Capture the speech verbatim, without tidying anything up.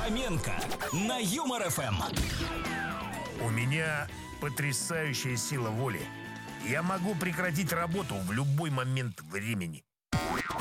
Фоменко на Юмор ФМ. У меня потрясающая сила воли. Я могу прекратить работу в любой момент времени.